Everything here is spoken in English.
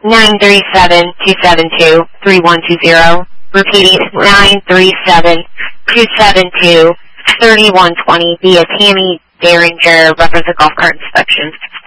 937-272-3120. Repeating, 937-272-3120 via Tammy Derringer, reference a golf cart inspection.